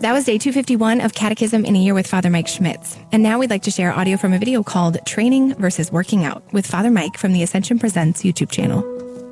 That was day 251 of Catechism in a Year with Father Mike Schmitz. And now we'd like to share audio from a video called Training versus Working Out with Father Mike from the Ascension Presents YouTube channel.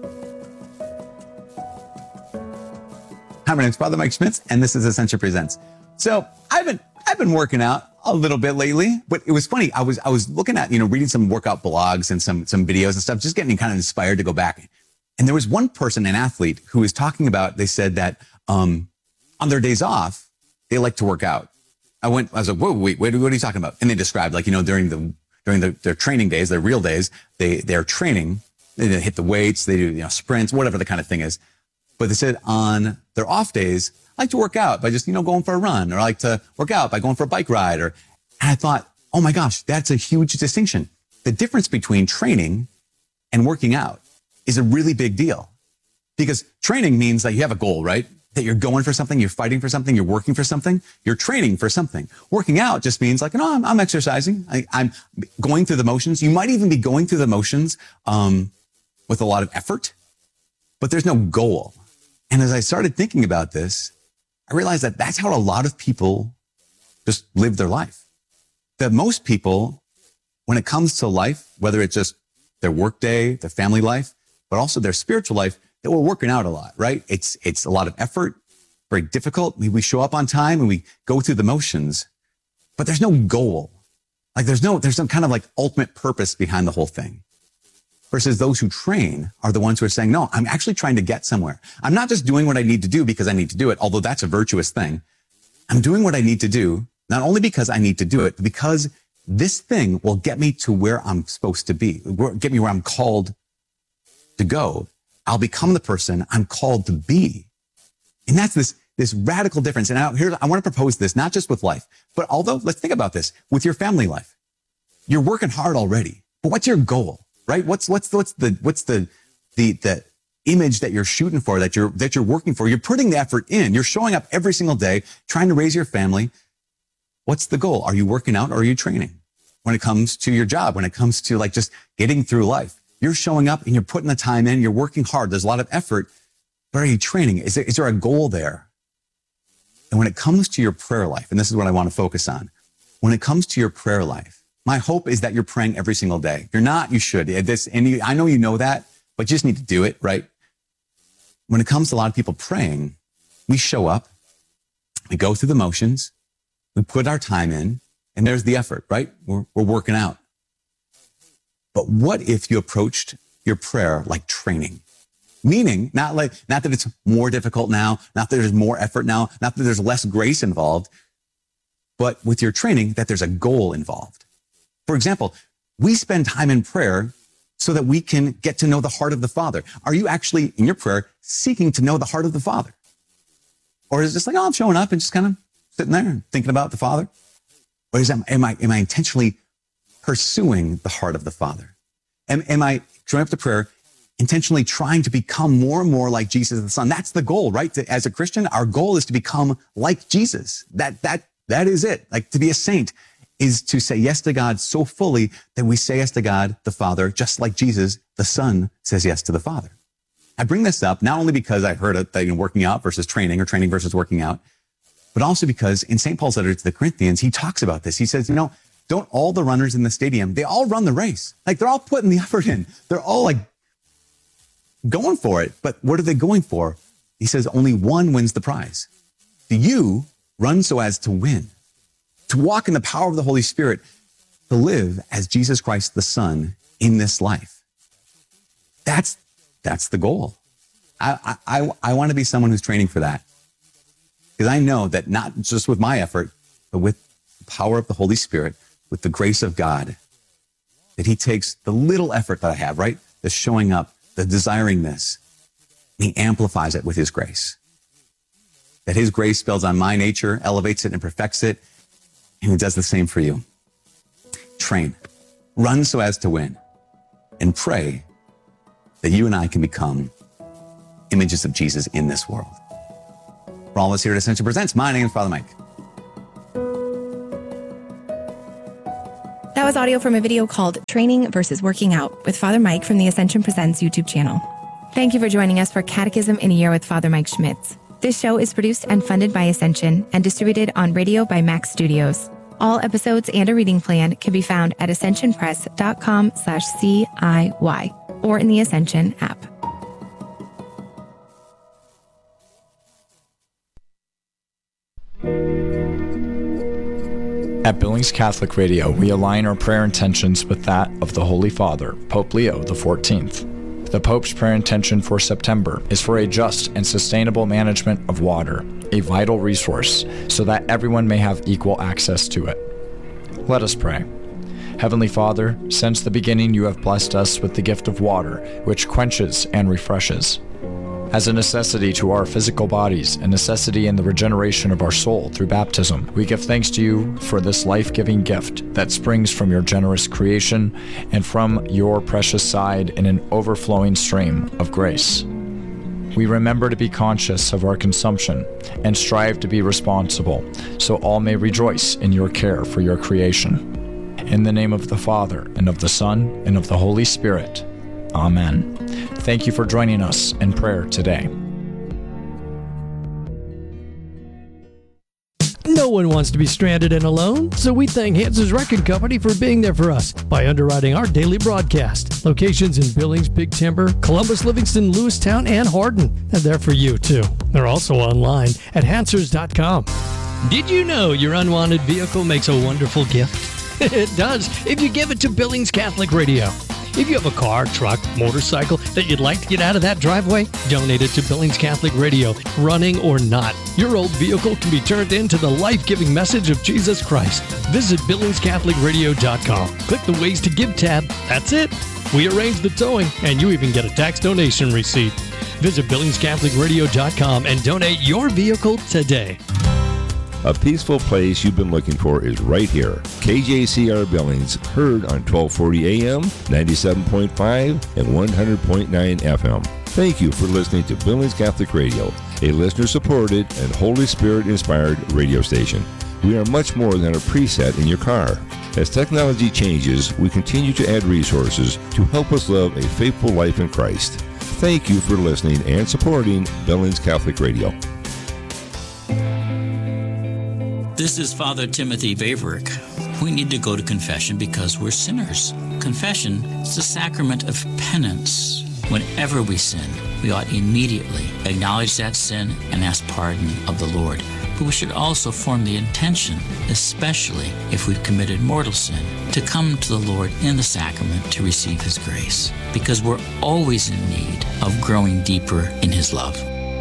Hi, my name's Father Mike Schmitz, and this is Ascension Presents. So I've been working out a little bit lately, but it was funny. I was looking at, reading some workout blogs and some videos and stuff, just getting kind of inspired to go back. And there was one person, an athlete, who was talking about, they said that on their days off, they like to work out. I was like, whoa, wait, what are you talking about? And they described, during their training days, their real days, they're training, they hit the weights, they do, sprints, whatever the kind of thing is. But they said on their off days, I like to work out by just, going for a run, or I like to work out by going for a bike ride. And I thought, oh my gosh, that's a huge distinction. The difference between training and working out is a really big deal, because training means that you have a goal, right? That you're going for something, you're fighting for something, you're working for something, you're training for something. Working out just means I'm exercising. I'm going through the motions. You might even be going through the motions with a lot of effort, but there's no goal. And as I started thinking about this, I realized that that's how a lot of people just live their life. That most people, when it comes to life, whether it's just their work day, their family life, but also their spiritual life, that we're working out a lot, right? It's a lot of effort, very difficult. We show up on time and we go through the motions, but there's no goal. There's some kind of ultimate purpose behind the whole thing. Versus those who train are the ones who are saying, no, I'm actually trying to get somewhere. I'm not just doing what I need to do because I need to do it, although that's a virtuous thing. I'm doing what I need to do, not only because I need to do it, but because this thing will get me to where I'm supposed to be, get me where I'm called to go. I'll become the person I'm called to be. And that's this radical difference. And I want to propose this, not just with life, but let's think about this with your family life. You're working hard already, but what's your goal, right? What's the image that you're shooting for, that you're working for? You're putting the effort in. You're showing up every single day, trying to raise your family. What's the goal? Are you working out or are you training? When it comes to your job, when it comes to just getting through life, you're showing up and you're putting the time in, you're working hard. There's a lot of effort, but are you training? Is there a goal there? And when it comes to your prayer life, and this is what I want to focus on, when it comes to your prayer life, my hope is that you're praying every single day. If you're not, you should. I know you know that, but you just need to do it, right? When it comes to a lot of people praying, we show up, we go through the motions, we put our time in, and there's the effort, right? We're working out. But what if you approached your prayer like training? Meaning, not that it's more difficult now, not that there's more effort now, not that there's less grace involved, but with your training, that there's a goal involved. For example, we spend time in prayer so that we can get to know the heart of the Father. Are you actually, in your prayer, seeking to know the heart of the Father? Or is it just I'm showing up and just kind of sitting there and thinking about the Father? Or am I intentionally pursuing the heart of the Father? Am I showing up to prayer intentionally trying to become more and more like Jesus the Son? That's the goal, right? As a Christian, our goal is to become like Jesus. That is it. To be a saint is to say yes to God so fully that we say yes to God the Father, just like Jesus the Son says yes to the Father. I bring this up not only because I heard it that working out versus training, or training versus working out, but also because in St. Paul's letter to the Corinthians, he talks about this. He says, don't all the runners in the stadium, they all run the race. They're all putting the effort in. They're all going for it. But what are they going for? He says only one wins the prize. Do you run so as to win, to walk in the power of the Holy Spirit, to live as Jesus Christ the Son in this life? That's the goal. I want to be someone who's training for that. Because I know that not just with my effort, but with the power of the Holy Spirit, with the grace of God, that he takes the little effort that I have, right? The showing up, the desiring this, and he amplifies it with his grace. That his grace builds on my nature, elevates it and perfects it, and he does the same for you. Train, run so as to win, and pray that you and I can become images of Jesus in this world. For all of us here at Ascension Presents, my name is Father Mike. That was audio from a video called Training versus Working Out with Father Mike from the Ascension Presents YouTube channel. Thank you for joining us for Catechism in a Year with Father Mike Schmitz. This show is produced and funded by Ascension and distributed on radio by Max Studios. All episodes and a reading plan can be found at ascensionpress.com/CIY or in the Ascension app. At Billings Catholic Radio, we align our prayer intentions with that of the Holy Father, Pope Leo XIV. The Pope's prayer intention for September is for a just and sustainable management of water, a vital resource, so that everyone may have equal access to it. Let us pray. Heavenly Father, since the beginning you have blessed us with the gift of water, which quenches and refreshes. As a necessity to our physical bodies, a necessity in the regeneration of our soul through baptism, we give thanks to you for this life-giving gift that springs from your generous creation and from your precious side in an overflowing stream of grace. We remember to be conscious of our consumption and strive to be responsible, so all may rejoice in your care for your creation. In the name of the Father, and of the Son, and of the Holy Spirit. Amen. Thank you for joining us in prayer today. No one wants to be stranded and alone, so we thank Hans's Record Company for being there for us by underwriting our daily broadcast. Locations in Billings, Big Timber, Columbus, Livingston, Lewistown, and Hardin. They're there for you, too. They're also online at Hansers.com. Did you know your unwanted vehicle makes a wonderful gift? It does, if you give it to Billings Catholic Radio. If you have a car, truck, motorcycle that you'd like to get out of that driveway, donate it to Billings Catholic Radio, running or not. Your old vehicle can be turned into the life-giving message of Jesus Christ. Visit BillingsCatholicRadio.com. Click the Ways to Give tab. That's it. We arrange the towing, and you even get a tax donation receipt. Visit BillingsCatholicRadio.com and donate your vehicle today. A peaceful place you've been looking for is right here. KJCR Billings, heard on 1240 AM, 97.5, and 100.9 FM. Thank you for listening to Billings Catholic Radio, a listener-supported and Holy Spirit-inspired radio station. We are much more than a preset in your car. As technology changes, we continue to add resources to help us live a faithful life in Christ. Thank you for listening and supporting Billings Catholic Radio. This is Father Timothy Vaverick. We need to go to confession because we're sinners. Confession is the sacrament of penance. Whenever we sin, we ought immediately acknowledge that sin and ask pardon of the Lord. But we should also form the intention, especially if we've committed mortal sin, to come to the Lord in the sacrament to receive His grace, because we're always in need of growing deeper in His love.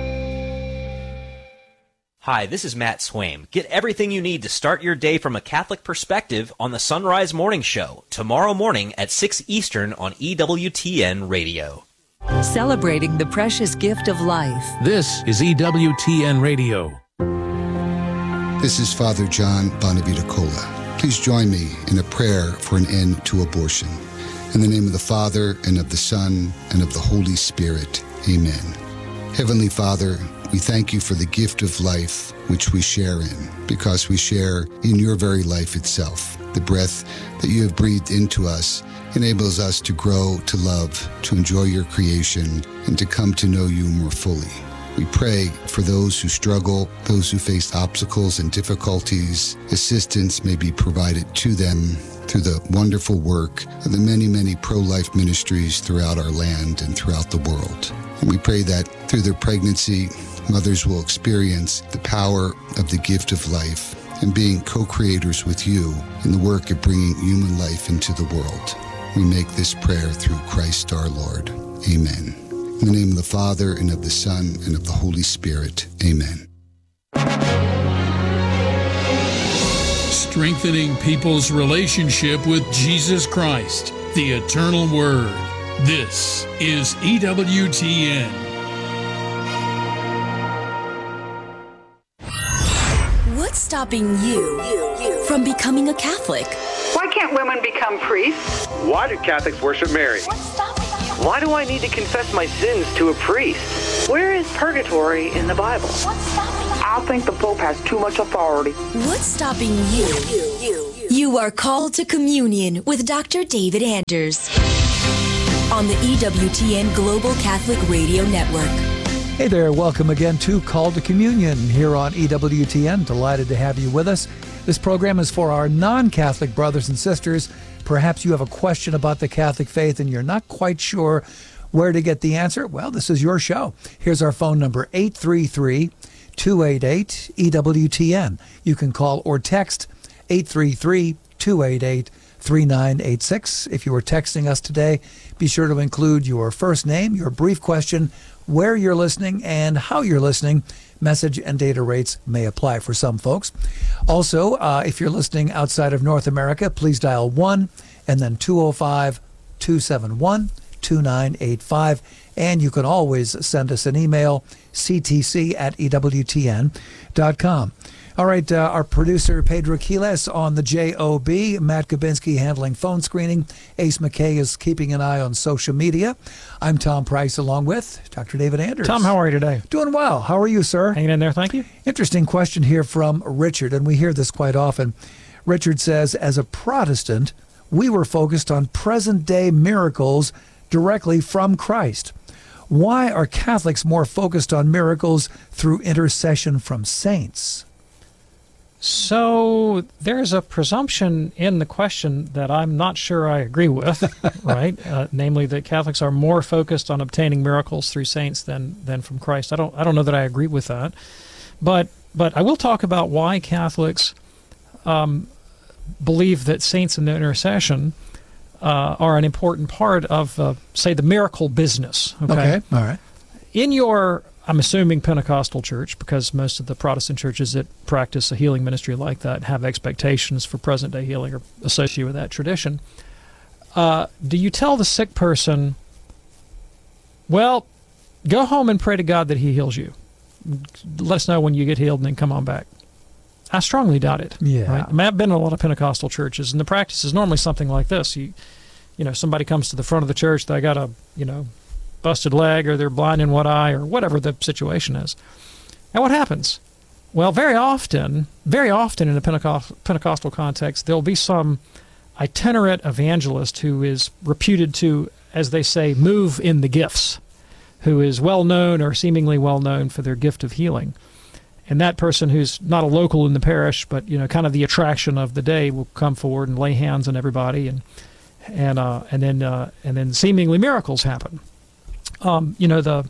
Hi, this is Matt Swaim. Get everything you need to start your day from a Catholic perspective on the Sunrise Morning Show, tomorrow morning at 6 Eastern on EWTN Radio. Celebrating the precious gift of life. This is EWTN Radio. This is Father John Bonavita Cola. Please join me in a prayer for an end to abortion. In the name of the Father, and of the Son, and of the Holy Spirit. Amen. Heavenly Father, we thank you for the gift of life which we share in, because we share in your very life itself. The breath that you have breathed into us enables us to grow, to love, to enjoy your creation, and to come to know you more fully. We pray for those who struggle, those who face obstacles and difficulties. Assistance may be provided to them through the wonderful work of the many, many pro-life ministries throughout our land and throughout the world. And we pray that through their pregnancy, mothers will experience the power of the gift of life and being co-creators with you in the work of bringing human life into the world. We make this prayer through Christ our Lord. Amen. In the name of the Father, and of the Son, and of the Holy Spirit. Amen. Strengthening people's relationship with Jesus Christ, the Eternal Word. This is EWTN. What's stopping you from becoming a Catholic? Why can't women become priests? Why do Catholics worship Mary? What's stopping you? Why do I need to confess my sins to a priest? Where is purgatory in the Bible? What's stopping you? I think the Pope has too much authority. What's stopping you? You are called to communion with Dr. David Anders on the EWTN Global Catholic Radio Network. Hey there, welcome again to Call to Communion here on EWTN. Delighted to have you with us. This program is for our non-Catholic brothers and sisters. Perhaps you have a question about the Catholic faith and you're not quite sure where to get the answer. Well, this is your show. Here's our phone number, 833-288-EWTN. You can call or text 833-288-3986. If you were texting us today, be sure to include your first name, your brief question, where you're listening, and how you're listening. Message and data rates may apply for some folks. Also, if you're listening outside of North America, please dial 1 and then 205-271-2985. And you can always send us an email, ctc@ewtn.com. All right, our producer, Pedro Quiles, on the JOB. Matt Gabinski handling phone screening. Ace McKay is keeping an eye on social media. I'm Tom Price, along with Dr. David Anders. Tom, how are you today? Doing well. How are you, sir? Hanging in there, thank you. Interesting question here from Richard, and we hear this quite often. Richard says, as a Protestant, we were focused on present-day miracles directly from Christ. Why are Catholics more focused on miracles through intercession from saints? So there's a presumption in the question that I'm not sure I agree with, right? Namely, that Catholics are more focused on obtaining miracles through saints than from Christ. I don't know that I agree with that, but I will talk about why Catholics believe that saints in their intercession are an important part of, say, the miracle business. Okay, all right. In your, I'm assuming, Pentecostal church, because most of the Protestant churches that practice a healing ministry like that have expectations for present-day healing or associated with that tradition. Do you tell the sick person, well, go home and pray to God that he heals you. Let us know when you get healed and then come on back. I strongly doubt it. Yeah. Right? I mean, I've been in a lot of Pentecostal churches, and the practice is normally something like this. You know, somebody comes to the front of the church, they got a, busted leg, or they're blind in one eye, or whatever the situation is. And what happens? Well, very often in a Pentecostal context, there'll be some itinerant evangelist who is reputed to, as they say, move in the gifts, who is well-known or seemingly well-known for their gift of healing. And that person, who's not a local in the parish, but kind of the attraction of the day, will come forward and lay hands on everybody, and then seemingly miracles happen. The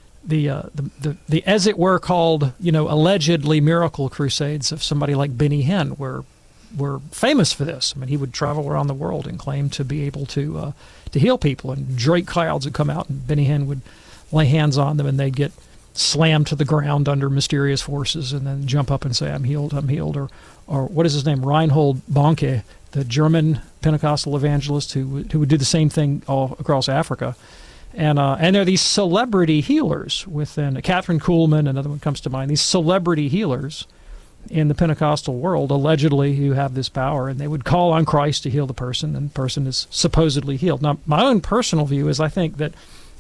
as it were called, allegedly miracle crusades of somebody like Benny Hinn were famous for this. I mean, he would travel around the world and claim to be able to heal people, and great crowds would come out, and Benny Hinn would lay hands on them, and they'd get slammed to the ground under mysterious forces, and then jump up and say, I'm healed, or what is his name? Reinhold Bonnke, the German Pentecostal evangelist who would do the same thing all across Africa. And there are these celebrity healers within, Catherine Kuhlman, another one comes to mind, these celebrity healers in the Pentecostal world, allegedly, who have this power, and they would call on Christ to heal the person, and the person is supposedly healed. Now, my own personal view is I think that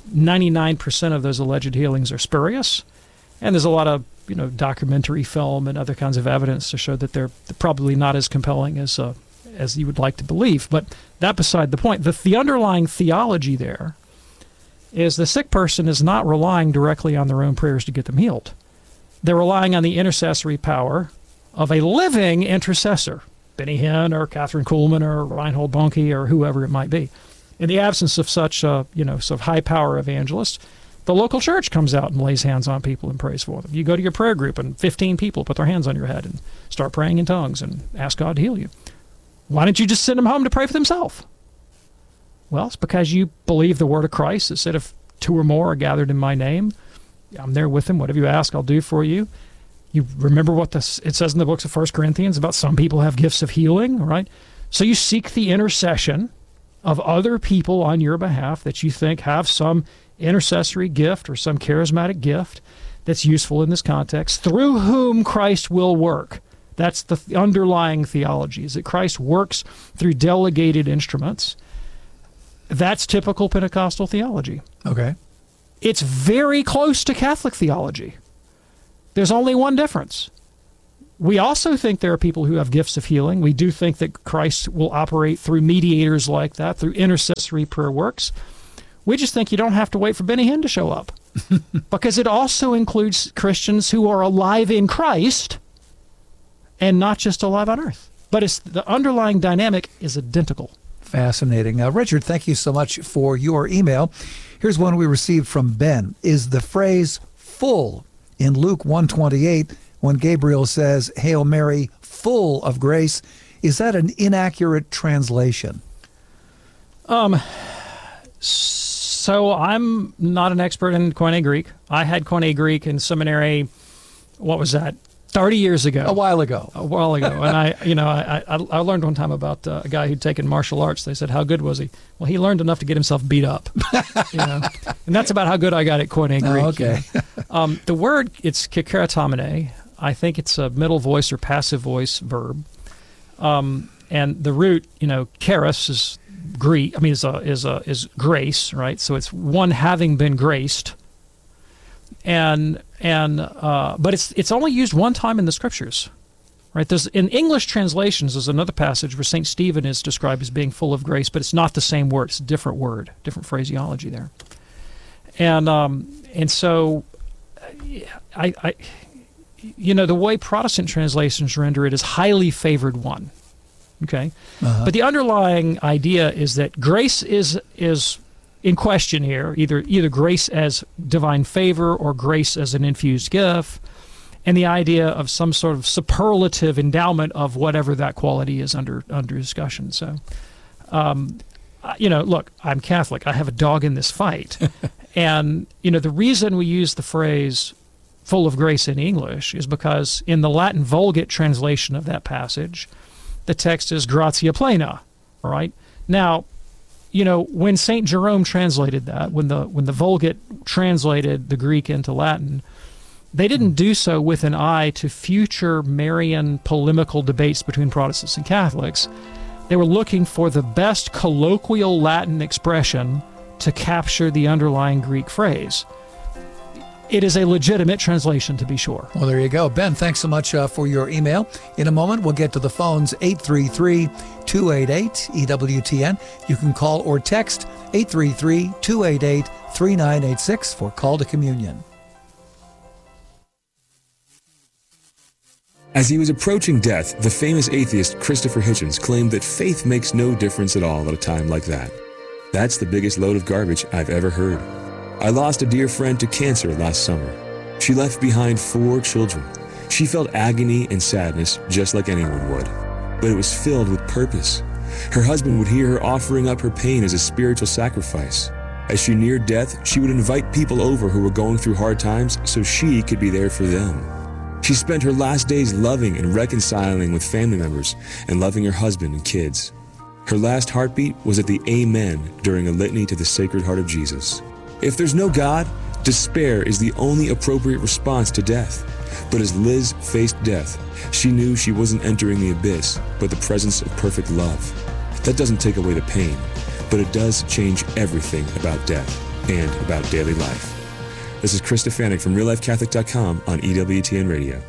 99% of those alleged healings are spurious, and there's a lot of documentary film and other kinds of evidence to show that they're probably not as compelling as you would like to believe. But that beside the point. The underlying theology there is the sick person is not relying directly on their own prayers to get them healed. They're relying on the intercessory power of a living intercessor, Benny Hinn or Catherine Kuhlman or Reinhold Bonnke or whoever it might be. In the absence of such, sort of high-power evangelists, the local church comes out and lays hands on people and prays for them. You go to your prayer group, and 15 people put their hands on your head and start praying in tongues and ask God to heal you. Why don't you just send them home to pray for themselves? Well, it's because you believe the word of Christ that said, if 2 or more are gathered in my name, I'm there with them. Whatever you ask, I'll do for you. You remember what it says in the books of 1 Corinthians about some people have gifts of healing, right? So you seek the intercession of other people on your behalf that you think have some intercessory gift or some charismatic gift that's useful in this context, through whom Christ will work. That's the underlying theology, is that Christ works through delegated instruments. That's typical Pentecostal theology. Okay. It's very close to Catholic theology. There's only one difference. We also think there are people who have gifts of healing. We do think that Christ will operate through mediators like that, through intercessory prayer works. We just think you don't have to wait for Benny Hinn to show up. because it also includes Christians who are alive in Christ and not just alive on earth. But the underlying dynamic is identical. Fascinating. Richard, thank you so much for your email. Here's one we received from Ben. Is the phrase full in Luke 1:28 when Gabriel says, Hail Mary, full of grace, is that an inaccurate translation? So I'm not an expert in Koine Greek. I had Koine Greek in seminary, what was that, 30 years ago. A while ago. And I learned one time about a guy who'd taken martial arts. They said, how good was he? Well, he learned enough to get himself beat up. And that's about how good I got at Koine Greek. Okay. The word, it's kekeratomene. I think it's a middle voice or passive voice verb. And the root, keras is Greek. I mean, is grace, right? So it's one having been graced. But it's only used one time in the scriptures, right? There's in English translations. There's another passage where Saint Stephen is described as being full of grace, but it's not the same word. It's a different word, different phraseology there. And so, the way Protestant translations render it is highly favored one. Okay, but the underlying idea is that grace is in question here, either grace as divine favor or grace as an infused gift, and the idea of some sort of superlative endowment of whatever that quality is under discussion. So, look, I'm Catholic. I have a dog in this fight. And, the reason we use the phrase full of grace in English is because in the Latin Vulgate translation of that passage, the text is gratia plena, all right? Now, when St. Jerome translated that, when the Vulgate translated the Greek into Latin, they didn't do so with an eye to future Marian polemical debates between Protestants and Catholics. They were looking for the best colloquial Latin expression to capture the underlying Greek phrase. It is a legitimate translation, to be sure. Well, there you go. Ben, thanks so much for your email. In a moment, we'll get to the phones, 833-288-EWTN. You can call or text 833-288-3986 for Call to Communion. As he was approaching death, the famous atheist Christopher Hitchens claimed that faith makes no difference at all at a time like that. That's the biggest load of garbage I've ever heard. I lost a dear friend to cancer last summer. She left behind 4 children. She felt agony and sadness just like anyone would, but it was filled with purpose. Her husband would hear her offering up her pain as a spiritual sacrifice. As she neared death, she would invite people over who were going through hard times so she could be there for them. She spent her last days loving and reconciling with family members and loving her husband and kids. Her last heartbeat was at the Amen during a litany to the Sacred Heart of Jesus. If there's no God, despair is the only appropriate response to death. But as Liz faced death, she knew she wasn't entering the abyss, but the presence of perfect love. That doesn't take away the pain, but it does change everything about death and about daily life. This is Chris Stefanik from RealLifeCatholic.com on EWTN Radio.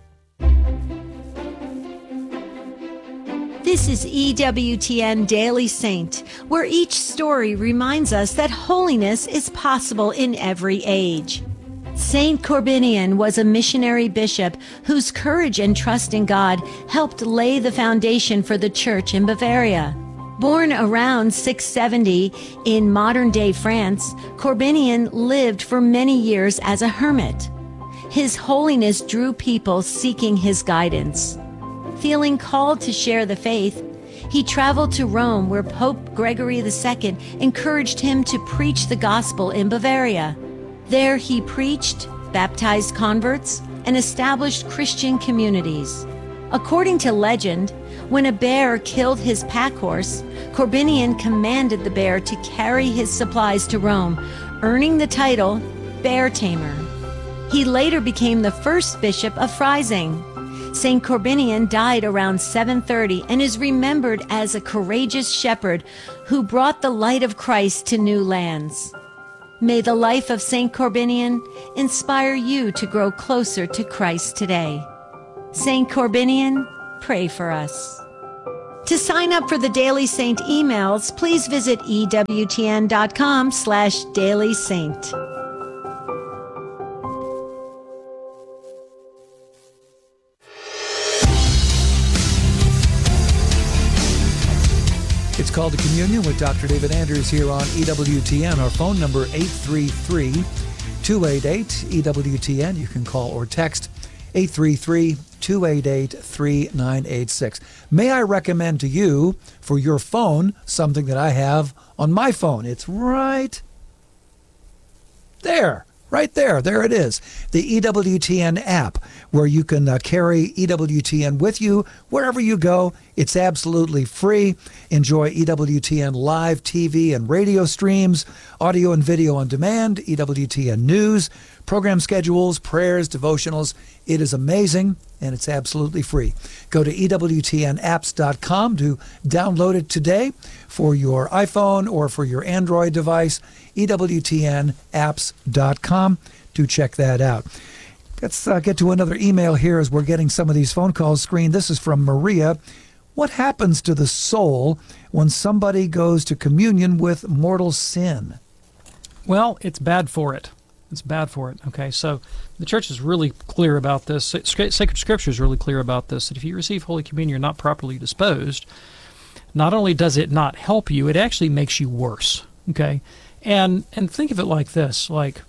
This is EWTN Daily Saint, where each story reminds us that holiness is possible in every age. Saint Corbinian was a missionary bishop whose courage and trust in God helped lay the foundation for the church in Bavaria. Born around 670 in modern-day France, Corbinian lived for many years as a hermit. His holiness drew people seeking his guidance. Feeling called to share the faith, he traveled to Rome, where Pope Gregory II encouraged him to preach the gospel in Bavaria. There he preached, baptized converts, and established Christian communities. According to legend, when a bear killed his pack horse, Corbinian commanded the bear to carry his supplies to Rome, earning the title Bear Tamer. He later became the first bishop of Freising. St. Corbinian died around 730 and is remembered as a courageous shepherd who brought the light of Christ to new lands. May the life of St. Corbinian inspire you to grow closer to Christ today. St. Corbinian, pray for us. To sign up for the Daily Saint emails, please visit EWTN.com/Daily Saint. Call to Communion with Dr. David Anders here on EWTN. Our phone number 833-288-EWTN. You can call or text 833-288-3986. May I recommend to you for your phone something that I have on my phone? It's right there. Right there. There it is. The EWTN app, where you can carry EWTN with you wherever you go. It's absolutely free. Enjoy EWTN live TV and radio streams, audio and video on demand, EWTN news, program schedules, prayers, devotionals. It is amazing, and it's absolutely free. Go to EWTNapps.com to download it today for your iPhone or for your Android device. EWTNapps.com to check that out. Let's get to another email here as we're getting some of these phone calls screened. This is from Maria. What happens to the soul when somebody goes to communion with mortal sin? Well, it's bad for it. It's bad for it. Okay, so the church is really clear about this. Sacred Scripture is really clear about this, that if you receive Holy Communion, you're not properly disposed, not only does it not help you, it actually makes you worse. Okay? And think of it like this, like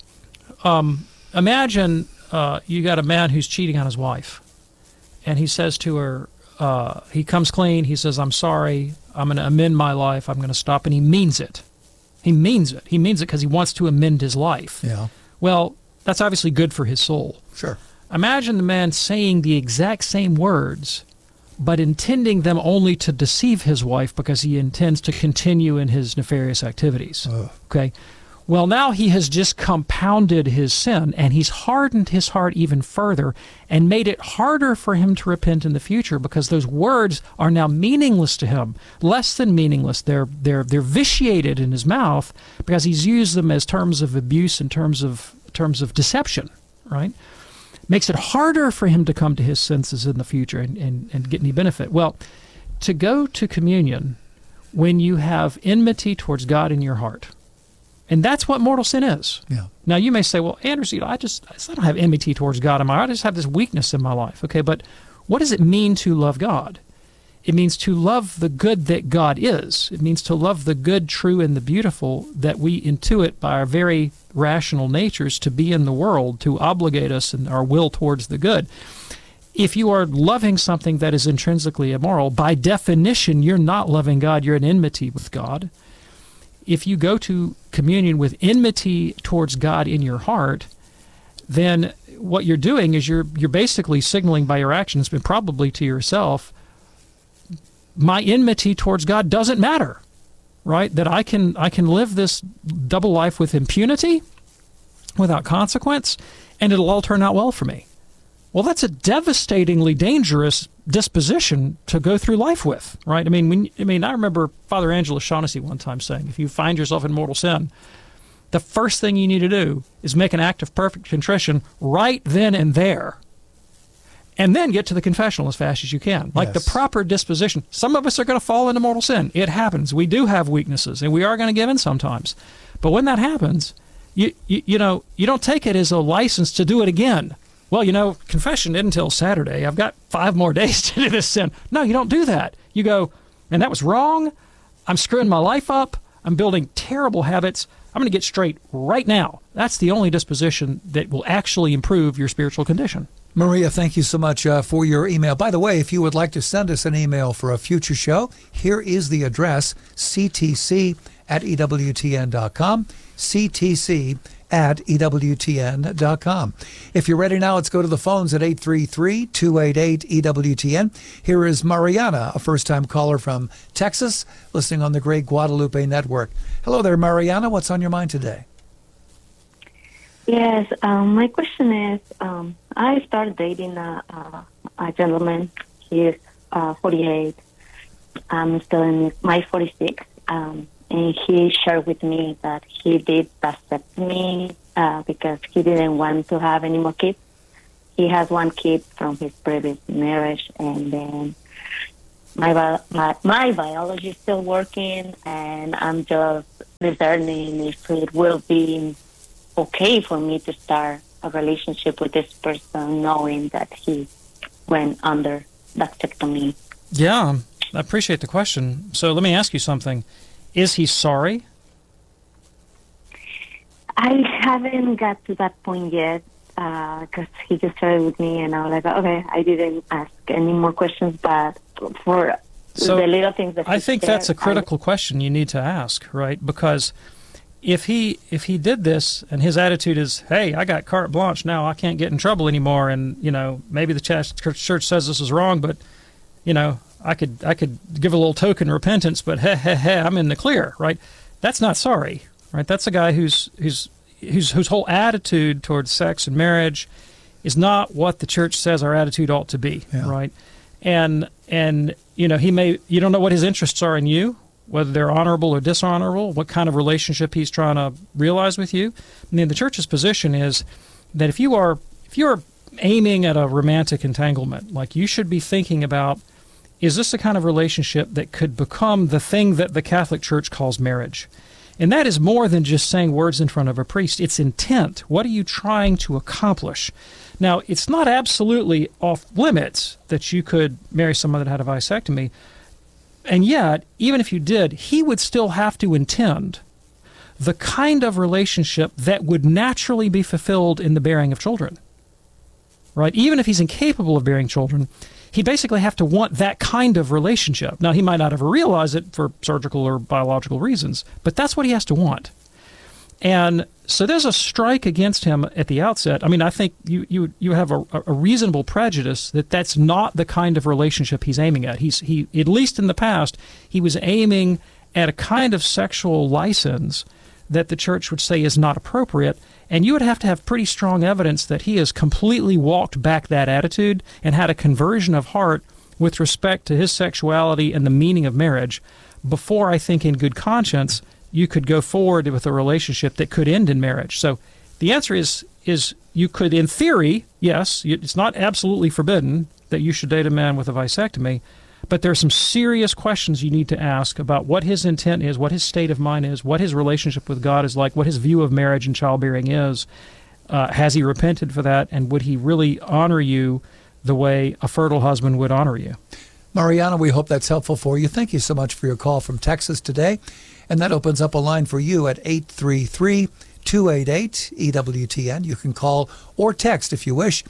imagine you got a man who's cheating on his wife, and he says to her, he comes clean, he says, I'm sorry, I'm going to amend my life, I'm going to stop, and he means it. He means it. He means it because he wants to amend his life. Yeah. Well, that's obviously good for his soul. Sure. Imagine the man saying the exact same words, but intending them only to deceive his wife because he intends to continue in his nefarious activities. Okay? Well, now he has just compounded his sin, and he's hardened his heart even further and made it harder for him to repent in the future because those words are now meaningless to him, less than meaningless. They're vitiated in his mouth because he's used them as terms of abuse and terms of deception, right? Makes it harder for him to come to his senses in the future and get any benefit. Well, to go to communion when you have enmity towards God in your heart, and that's what mortal sin is. Yeah. Now, you may say, well, Anders, I don't have enmity towards God in my heart. I just have this weakness in my life. Okay, but what does it mean to love God? It means to love the good that God is. It means to love the good, true, and the beautiful that we intuit by our very rational natures to be in the world, to obligate us in our will towards the good. If you are loving something that is intrinsically immoral, by definition, you're not loving God. You're in enmity with God. If you go to communion with enmity towards God in your heart, then what you're doing is you're basically signaling by your actions, and probably to yourself, my enmity towards God doesn't matter, right? That I can live this double life with impunity, without consequence, and it'll all turn out well for me. Well, that's a devastatingly dangerous disposition to go through life with, right? I remember Father Angelo Shaughnessy one time saying, if you find yourself in mortal sin, the first thing you need to do is make an act of perfect contrition right then and there. And then get to the confessional as fast as you can. Like the proper disposition. Some of us are going to fall into mortal sin. It happens. We do have weaknesses, and we are going to give in sometimes. But when that happens, you don't take it as a license to do it again. Well, confession isn't until Saturday. I've got 5 more days to do this sin. No, you don't do that. You go, and that was wrong. I'm screwing my life up. I'm building terrible habits. I'm going to get straight right now. That's the only disposition that will actually improve your spiritual condition. Maria, thank you so much for your email. By the way, if you would like to send us an email for a future show, here is the address, ctc@ewtn.com, ctc@ewtn.com. If you're ready now, let's go to the phones at 833-288-EWTN. Here is Mariana, a first-time caller from Texas, listening on the Great Guadalupe Network. Hello there, Mariana. What's on your mind today? Yes, my question is, I started dating a gentleman. He's 48. I'm still in my 46. And he shared with me that he did vasectomy because he didn't want to have any more kids. He has 1 kid from his previous marriage, and then my biology is still working, and I'm just discerning if it will be okay for me to start a relationship with this person knowing that he went under vasectomy. Yeah. I appreciate the question. So let me ask you something. Is he sorry? I haven't got to that point yet because he just started with me, and I was like, okay, I didn't ask any more questions, but for the little things that I think that's a critical question you need to ask, right? Because if he did this and his attitude is, hey, I got carte blanche now, I can't get in trouble anymore, and maybe the church says this is wrong, but I could give a little token repentance, but I'm in the clear, right? That's not sorry, right? That's a guy whose whole attitude towards sex and marriage is not what the church says our attitude ought to be, right? And you don't know what his interests are in you, whether they're honorable or dishonorable, what kind of relationship he's trying to realize with you. I mean, the church's position is that if you're aiming at a romantic entanglement, like, you should be thinking about, is this the kind of relationship that could become the thing that the Catholic Church calls marriage? And that is more than just saying words in front of a priest. It's intent. What are you trying to accomplish? Now, it's not absolutely off limits that you could marry someone that had a vasectomy. And yet, even if you did, he would still have to intend the kind of relationship that would naturally be fulfilled in the bearing of children. Right? Even if he's incapable of bearing children, he basically have to want that kind of relationship. Now, he might not ever realize it for surgical or biological reasons, but that's what he has to want. And so there's a strike against him at the outset. I mean, I think you have a reasonable prejudice that that's not the kind of relationship he's aiming at. He at least in the past, he was aiming at a kind of sexual license that the church would say is not appropriate. And you would have to have pretty strong evidence that he has completely walked back that attitude and had a conversion of heart with respect to his sexuality and the meaning of marriage before, I think, in good conscience, you could go forward with a relationship that could end in marriage. So the answer is you could, in theory, yes, it's not absolutely forbidden that you should date a man with a vasectomy, but there are some serious questions you need to ask about what his intent is, what his state of mind is, what his relationship with God is like, what his view of marriage and childbearing is. Has he repented for that, and would he really honor you the way a fertile husband would honor you? Mariana, we hope that's helpful for you. Thank you so much for your call from Texas today. And that opens up a line for you at 833-288-EWTN. You can call or text if you wish,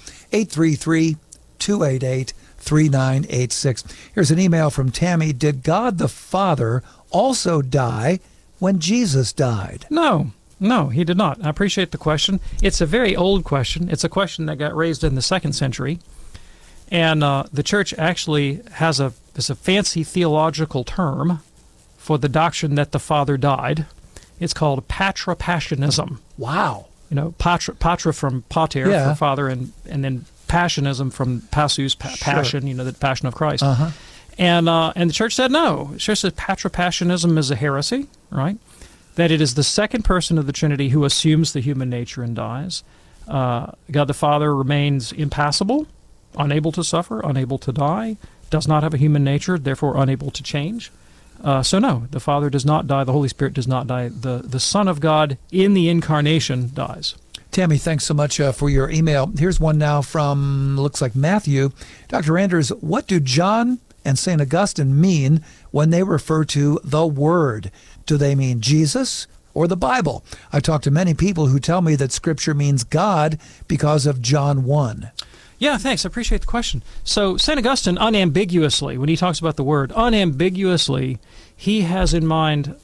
833-288-3986. Here's an email from Tammy. Did God the Father also die when Jesus died? No, he did not. I appreciate the question. It's a very old question. It's a question that got raised in the 2nd century. And the church actually has a fancy theological term for the doctrine that the Father died. It's called patripassionism. Wow. Patra from pater, for father, and then passionism from passus, passion, the passion of Christ. Uh-huh. And the church said no. The church says patripassionism is a heresy, right? That it is the second person of the Trinity who assumes the human nature and dies. God the Father remains impassible, unable to suffer, unable to die, does not have a human nature, therefore unable to change. So no, the Father does not die, the Holy Spirit does not die. The Son of God in the incarnation dies. Tammy, thanks so much for your email. Here's one now from, looks like Matthew. Dr. Anders, what do John and St. Augustine mean when they refer to the Word? Do they mean Jesus or the Bible? I talk to many people who tell me that Scripture means God because of John 1. Yeah, thanks. I appreciate the question. So St. Augustine, unambiguously, when he talks about the Word, unambiguously, he has in mind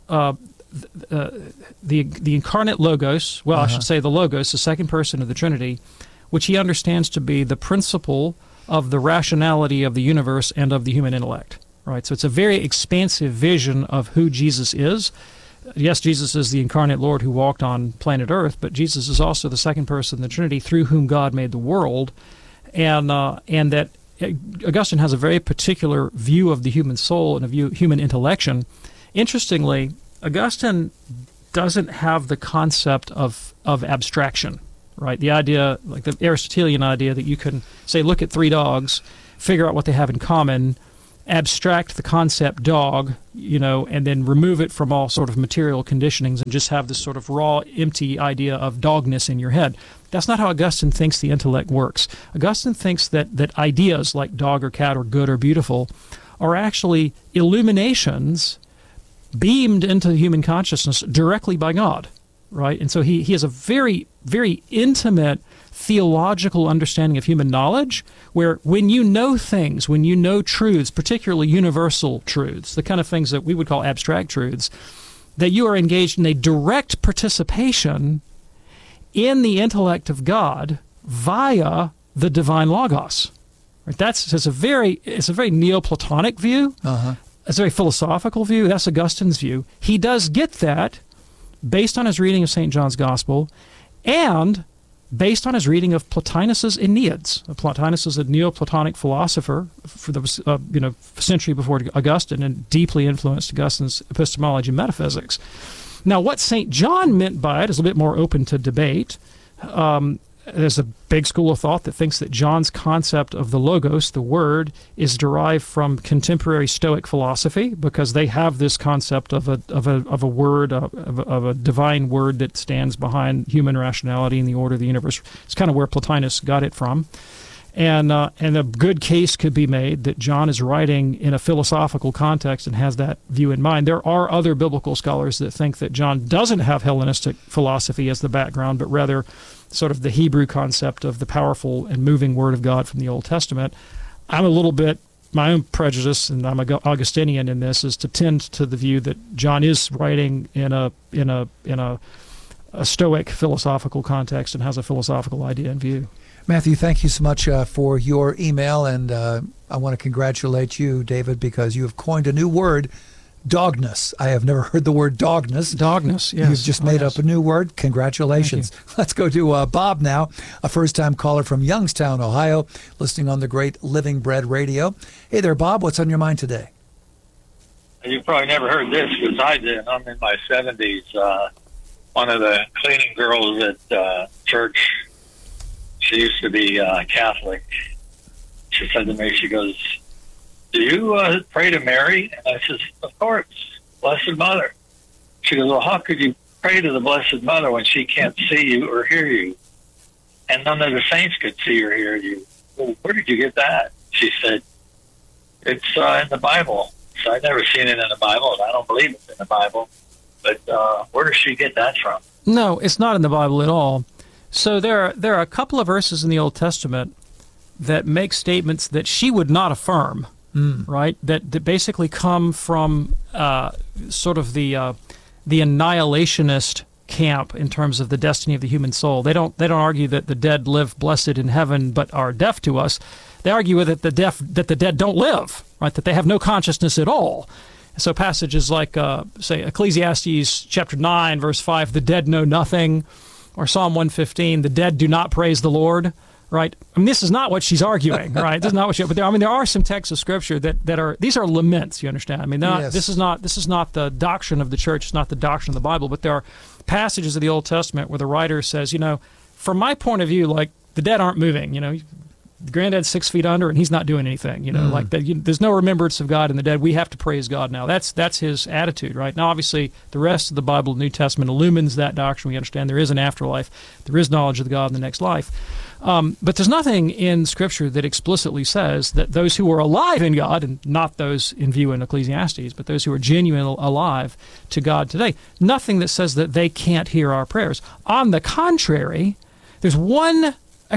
the incarnate Logos, I should say the Logos, the second person of the Trinity, which he understands to be the principle of the rationality of the universe and of the human intellect. Right? So it's a very expansive vision of who Jesus is. Yes, Jesus is the incarnate Lord who walked on planet Earth, but Jesus is also the second person of the Trinity through whom God made the world. And that Augustine has a very particular view of the human soul and a view of human intellection. Interestingly, Augustine doesn't have the concept of abstraction, right? The idea, like the Aristotelian idea, that you can say, look at 3 dogs, figure out what they have in common, abstract the concept dog, and then remove it from all sort of material conditionings and just have this sort of raw, empty idea of dogness in your head. That's not how Augustine thinks the intellect works. Augustine thinks that ideas like dog or cat or good or beautiful are actually illuminations beamed into the human consciousness directly by God, right? And so he has a very, very intimate theological understanding of human knowledge, where when you know things, when you know truths, particularly universal truths, the kind of things that we would call abstract truths, that you are engaged in a direct participation in the intellect of God via the divine logos. Right? It's a very Neoplatonic view. It's a very philosophical view. That's Augustine's view. He does get that based on his reading of St. John's Gospel and based on his reading of Plotinus's Aeneads. Plotinus is a Neoplatonic philosopher for the century before Augustine, and deeply influenced Augustine's epistemology and metaphysics. Now, what St. John meant by it is a bit more open to debate. There's a big school of thought that thinks that John's concept of the logos, the word, is derived from contemporary Stoic philosophy, because they have this concept of a word, of a divine word that stands behind human rationality and the order of the universe. It's kind of where Plotinus got it from. And a good case could be made that John is writing in a philosophical context and has that view in mind. There are other biblical scholars that think that John doesn't have Hellenistic philosophy as the background, but rather sort of the Hebrew concept of the powerful and moving Word of God from the Old Testament. I'm a little bit, my own prejudice, and I'm Augustinian in this, is to tend to the view that John is writing in a Stoic philosophical context and has a philosophical idea in view. Matthew, thank you so much for your email, and I want to congratulate you, David, because you have coined a new word, dogness. I have never heard the word dogness. Dogness, yes. You've just made up a new word. Congratulations. Let's go to Bob now, a first-time caller from Youngstown, Ohio, listening on the great Living Bread Radio. Hey there, Bob. What's on your mind today? You've probably never heard this, because I did. I'm in my 70s. One of the cleaning girls at church, she used to be Catholic. She said to me, she goes, "Do you pray to Mary?" And I says, "Of course, Blessed Mother." She goes, "Well, how could you pray to the Blessed Mother when she can't see you or hear you? And none of the saints could see or hear you." "Well, where did you get that?" She said, "It's in the Bible." So I've never seen it in the Bible, and I don't believe it's in the Bible. But where does she get that from? No, it's not in the Bible at all. So there are a couple of verses in the Old Testament that make statements that she would not affirm, right? That basically come from sort of the annihilationist camp in terms of the destiny of the human soul. They don't argue that the dead live blessed in heaven but are deaf to us. They argue that the dead don't live, right? That they have no consciousness at all. So passages like, say, Ecclesiastes chapter 9, verse 5, "The dead know nothing," or Psalm 115, "The dead do not praise the Lord," right? I mean, this is not what she's arguing, right? This is not what but there are some texts of Scripture that are, these are laments, you understand? I mean, yes. This is not the doctrine of the church, it's not the doctrine of the Bible, but there are passages of the Old Testament where the writer says, from my point of view, like, the dead aren't moving, Granddad's 6 feet under and he's not doing anything, like that. There's no remembrance of God in the dead. We have to praise God now. That's his attitude, right? Now, obviously, the rest of the Bible, the New Testament, illumines that doctrine. We understand there is an afterlife. There is knowledge of the God in the next life. But there's nothing in Scripture that explicitly says that those who are alive in God, and not those in view in Ecclesiastes, but those who are genuinely alive to God today, nothing that says that they can't hear our prayers. On the contrary, there's one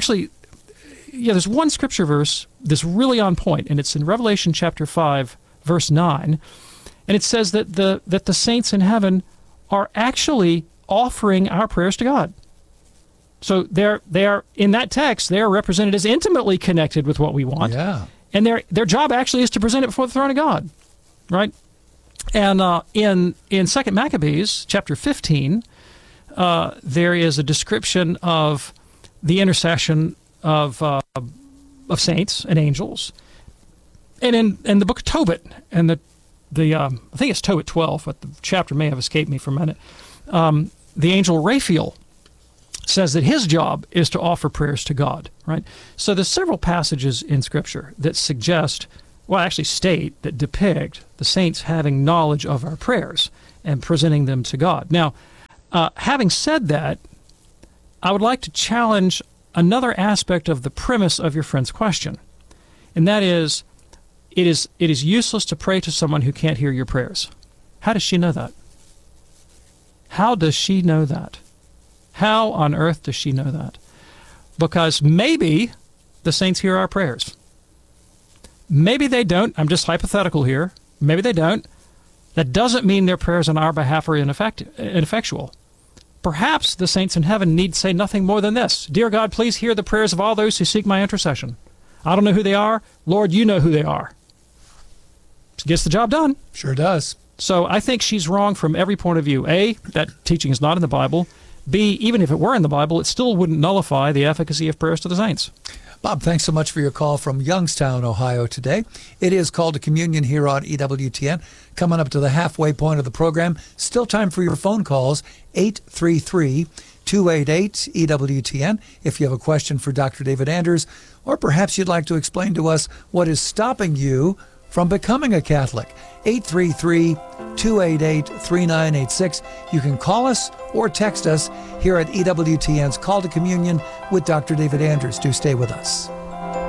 Scripture verse that's really on point, and it's in Revelation chapter 5, verse 9, and it says that the saints in heaven are actually offering our prayers to God. So they are in that text, they are represented as intimately connected with what we want. Yeah. And their job actually is to present it before the throne of God, right? And in 2 Maccabees chapter 15, there is a description of the intercession of saints and angels, and in the book of Tobit, and the I think it's Tobit 12, but the chapter may have escaped me for a minute. The angel Raphael says that his job is to offer prayers to God, right? So there's several passages in Scripture that suggest, state, that depict the saints having knowledge of our prayers and presenting them to God. Now, having said that, I would like to challenge another aspect of the premise of your friend's question, and that is, it is useless to pray to someone who can't hear your prayers. How does she know that? How does she know that? How on earth does she know that? Because maybe the saints hear our prayers. Maybe they don't. I'm just hypothetical here. Maybe they don't. That doesn't mean their prayers on our behalf are ineffectual. Perhaps the saints in heaven need say nothing more than this: Dear God, please hear the prayers of all those who seek my intercession. I don't know who they are. Lord, you know who they are. It gets the job done. Sure does. So I think she's wrong from every point of view. A, that teaching is not in the Bible. B, even if it were in the Bible, it still wouldn't nullify the efficacy of prayers to the saints. Bob, thanks so much for your call from Youngstown, Ohio today. It is Call to Communion here on EWTN. Coming up to the halfway point of the program. Still time for your phone calls, 833-288-EWTN. If you have a question for Dr. David Anders, or perhaps you'd like to explain to us what is stopping you from becoming a Catholic, 833-288-3986. You can call us or text us here at EWTN's Call to Communion with Dr. David Anders. Do stay with us.